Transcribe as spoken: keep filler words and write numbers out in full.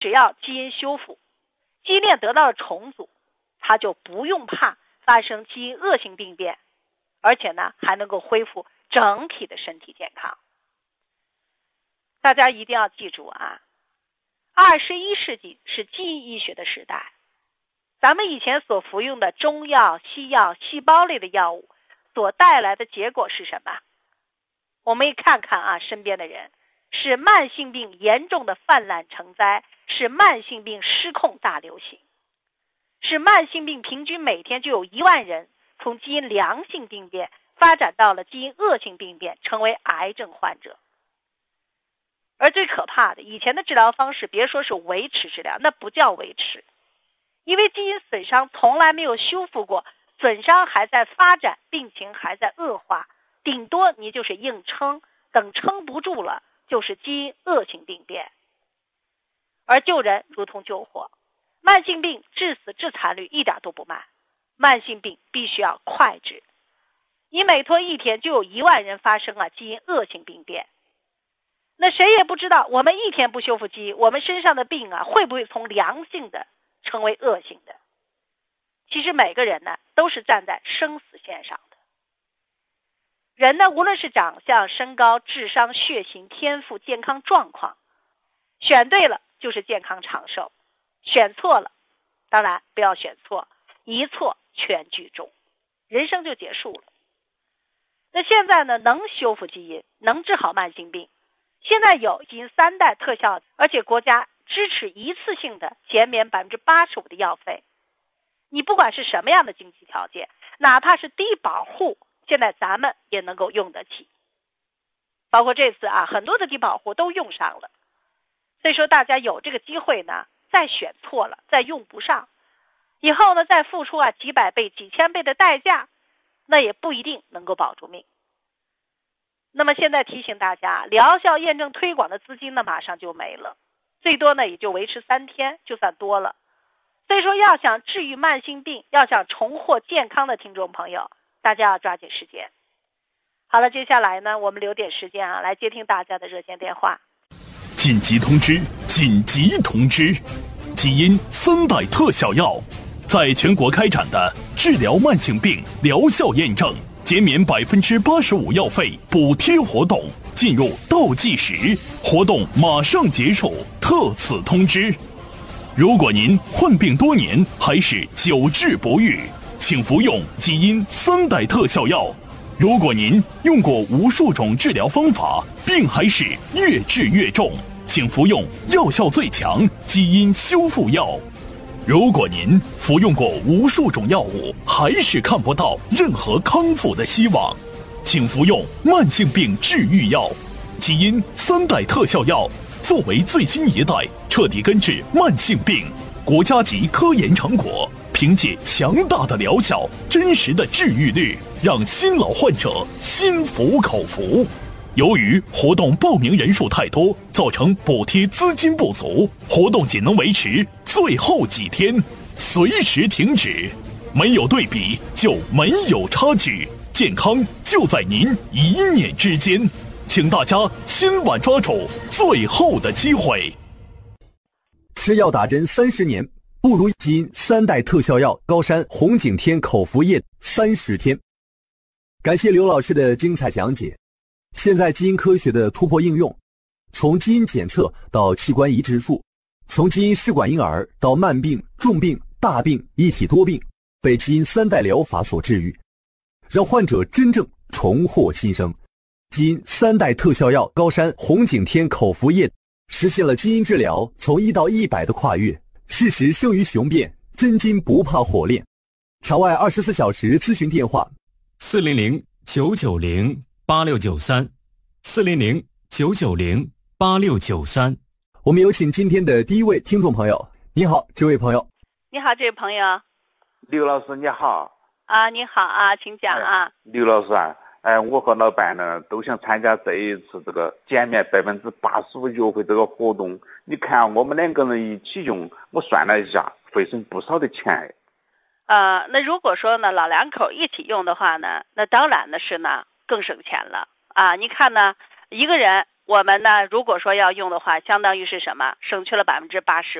只要基因修复，基因链得到了重组，它就不用怕发生基因恶性病变，而且呢还能够恢复整体的身体健康。大家一定要记住啊，二十一世纪是基因医学的时代。咱们以前所服用的中药、西药、细胞类的药物所带来的结果是什么？我们一看看啊，身边的人是慢性病严重的泛滥成灾，是慢性病失控大流行，是慢性病平均每天就有一万人从基因良性病变发展到了基因恶性病变，成为癌症患者。而最可怕的，以前的治疗方式别说是维持治疗，那不叫维持，因为基因损伤从来没有修复过，损伤还在发展，病情还在恶化，顶多你就是硬撑，等撑不住了就是基因恶性病变。而救人如同救火，慢性病致死致残率一点都不慢，慢性病必须要快治。你每拖一天就有一万人发生啊基因恶性病变。那谁也不知道，我们一天不修复基因，我们身上的病啊会不会从良性的成为恶性的？其实每个人呢都是站在生死线上的。人呢无论是长相、身高、智商、血型、天赋、健康状况，选对了就是健康长寿，选错了当然不要选错，一错全剧终，人生就结束了。那现在呢能修复基因，能治好慢性病，现在有基因三代特效，而且国家支持一次性的减免 百分之八十五 的药费。你不管是什么样的经济条件，哪怕是低保户，现在咱们也能够用得起。包括这次啊，很多的低保户都用上了。所以说大家有这个机会呢，再选错了，再用不上，以后呢再付出啊几百倍、几千倍的代价，那也不一定能够保住命。那么现在提醒大家，疗效验证推广的资金呢马上就没了，最多呢也就维持三天，就算多了。所以说要想治愈慢性病，要想重获健康的听众朋友，大家要抓紧时间。好了，接下来呢我们留点时间啊，来接听大家的热线电话。 紧急通知！紧急通知！基因三代特效药在全国开展的治疗慢性病疗效验证减免 百分之八十五 药费补贴活动进入倒计时，活动马上结束，特此通知。如果您患病多年还是久治不愈，请服用基因三代特效药。如果您用过无数种治疗方法，病还是越治越重，请服用药效最强基因修复药。如果您服用过无数种药物，还是看不到任何康复的希望，请服用慢性病治愈药基因三代特效药。作为最新一代彻底根治慢性病国家级科研成果，凭借强大的疗效、真实的治愈率，让新老患者心服口服。由于活动报名人数太多，造成补贴资金不足，活动仅能维持最后几天，随时停止。没有对比就没有差距，健康就在您一念之间，请大家千万抓住最后的机会。 吃药打针三十年，不如基因三代特效药高山红景天口服液三十天。感谢刘老师的精彩讲解。现在基因科学的突破应用，从基因检测到器官移植术，从基因试管婴儿到慢病、重病、大病、一体多病，被基因三代疗法所治愈，让患者真正重获新生。基因三代特效药高山红景天口服液实现了基因治疗从一到一百的跨越，事实胜于雄辩，真金不怕火炼。场外二十四小时咨询电话： 四零零九九零八六九三，四零零九九零八六九三。 我们有请今天的第一位听众朋友。你好，这位朋友。 你好，这位朋友。 刘老师你好。 啊，你好啊，请讲啊。 哎、刘老师啊，哎，我和老伴呢都想参加这一次这个减免百分之八十五优惠这个活动。你看我们两个人一起用，我算了一下，会省不少的钱。 呃，那如果说呢老两口一起用的话呢，那当然的是呢更省钱了啊。你看呢，一个人我们呢，如果说要用的话，相当于是什么？省去了百分之八十。